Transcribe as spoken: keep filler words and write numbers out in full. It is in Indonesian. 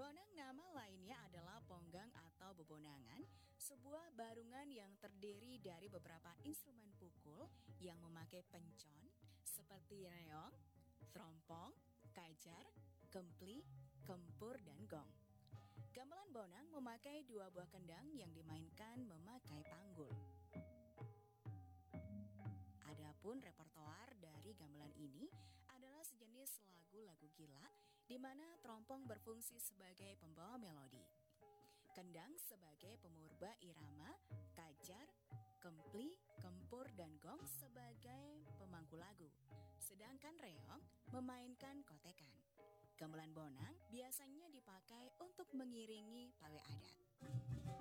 Bonang nama lainnya adalah ponggang atau bebonangan, sebuah barungan yang terdiri dari beberapa instrumen pukul yang memakai pencon seperti reong, trompong, kajar, kempli, kempur, dan gong. Gamelan bonang memakai dua buah kendang yang dimainkan memakai panggul. Adapun repertoar dari gamelan ini adalah sejenis lagu-lagu gila di mana trompong berfungsi sebagai pembawa melodi, kendang sebagai pemurba irama, kajar, kempli, kempur, dan gong sebagai pemangku lagu. Sedangkan reong memainkan kotekan. Gamelan bonang biasanya dipakai untuk mengiringi pawai adat.